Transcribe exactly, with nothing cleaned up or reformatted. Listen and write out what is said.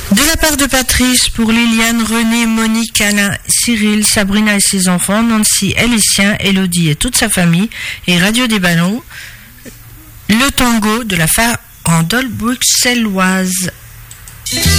De la part de Patrice, pour Liliane, René, Monique, Alain, Cyril, Sabrina et ses enfants, Nancy et les siens, Elodie et toute sa famille, et Radio des Ballons, le tango de la farandole bruxelloise.